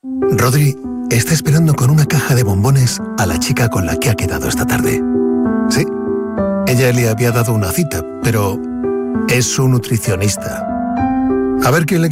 Rodri está esperando con una caja de bombones a la chica con la que ha quedado esta tarde. Sí, ella le había dado una cita, pero es su nutricionista. A ver quién le